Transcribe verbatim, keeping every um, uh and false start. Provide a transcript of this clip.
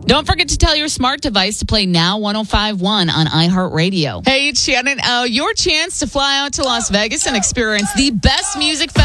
Don't forget to tell your smart device to play Now one oh five point one on iHeartRadio. Hey, it's Shannon. Uh, your chance to fly out to Las Vegas and experience the best music festival